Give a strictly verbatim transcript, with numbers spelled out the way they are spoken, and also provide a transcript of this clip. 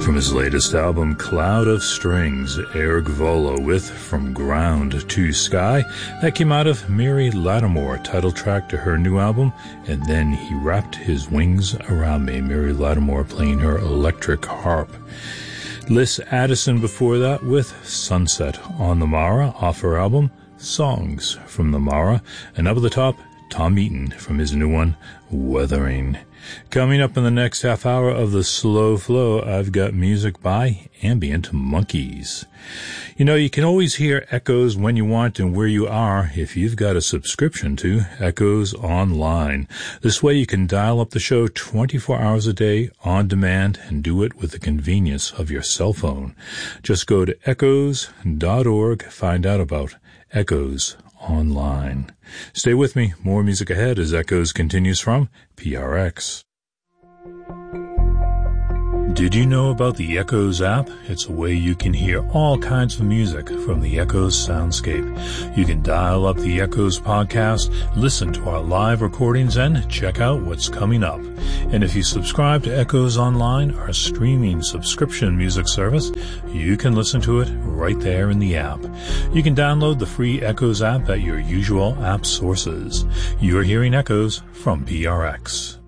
From his latest album, Cloud of Strings, Eric Volo with From Ground to Sky. That came out of Mary Lattimore, title track to her new album, and then he wrapped his wings around me. Mary Lattimore playing her electric harp. Liz Addison before that with Sunset on the Mara off her album, Songs from the Mara. And up at the top, Tom Eaton from his new one, Weathering. Coming up in the next half hour of the Slow Flow, I've got music by Ambient Monkeys. You know, you can always hear Echoes when you want and where you are if you've got a subscription to Echoes Online. This way you can dial up the show twenty-four hours a day on demand and do it with the convenience of your cell phone. Just go to echoes dot org, find out about Echoes Online. Stay with me. More music ahead as Echoes continues from P R X. Did you know about the Echoes app? It's a way you can hear all kinds of music from the Echoes soundscape. You can dial up the Echoes podcast, listen to our live recordings, and check out what's coming up. And if you subscribe to Echoes Online, our streaming subscription music service, you can listen to it right there in the app. You can download the free Echoes app at your usual app sources. You're hearing Echoes from P R X.